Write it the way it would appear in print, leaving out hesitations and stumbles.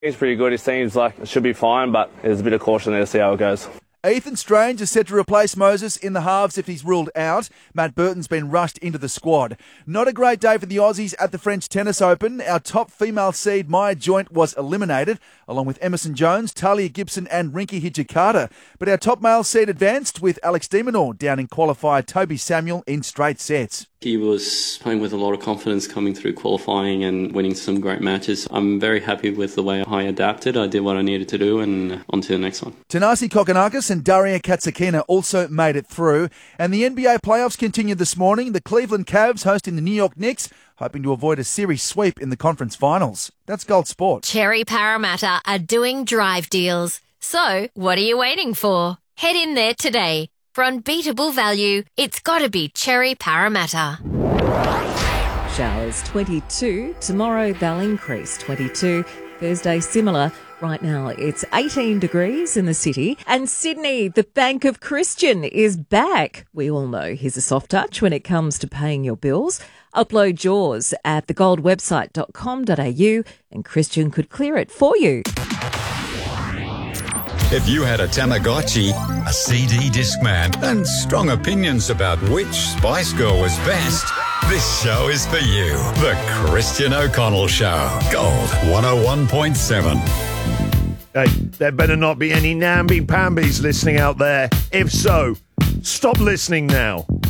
He's pretty good. He seems like it should be fine, but there's a bit of caution there to see how it goes. Ethan Strange is set to replace Moses in the halves if he's ruled out. Matt Burton's been rushed into the squad. Not a great day for the Aussies at the French Tennis Open. Our top female seed, Maya Joint, was eliminated, along with Emerson Jones, Talia Gibson and Rinky Hijikata. But our top male seed advanced with Alex de Minaur down in qualifier Toby Samuel in straight sets. He was playing with a lot of confidence coming through qualifying and winning some great matches. I'm very happy with the way I adapted. I did what I needed to do and on to the next one. Tanasi Kokonakis and Daria Katsakina also made it through. And the NBA playoffs continued this morning. The Cleveland Cavs hosting the New York Knicks, hoping to avoid a series sweep in the conference finals. That's Gold Sport. Cherry Parramatta are doing drive deals. So, what are you waiting for? Head in there today. For unbeatable value, it's got to be Cherry Parramatta. Showers 22. Tomorrow they'll increase 22. Thursday similar. Right now it's 18 degrees in the city. And Sydney, the Bank of Christian is back. We all know he's a soft touch when it comes to paying your bills. Upload yours at thegoldwebsite.com.au and Christian could clear it for you. If you had a Tamagotchi, a CD Discman, and strong opinions about which Spice Girl was best, this show is for you. The Christian O'Connell Show. Gold 101.7. Hey, there better not be any namby-pambies listening out there. If so, stop listening now.